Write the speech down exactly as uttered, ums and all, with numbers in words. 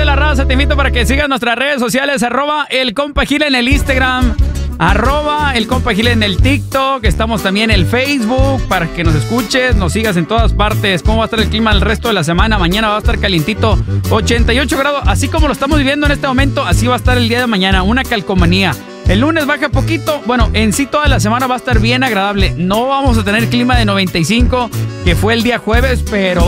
la raza, te invito para que sigas nuestras redes sociales, arroba el compa Gil en el Instagram, arroba el compa Gil en el TikTok, estamos también en el Facebook, para que nos escuches, nos sigas en todas partes. ¿Cómo va a estar el clima el resto de la semana? Mañana va a estar calientito, ochenta y ocho grados, así como lo estamos viviendo en este momento, así va a estar el día de mañana, una calcomanía. El lunes baja poquito, bueno, en sí toda la semana va a estar bien agradable. No vamos a tener clima de noventa y cinco, que fue el día jueves, pero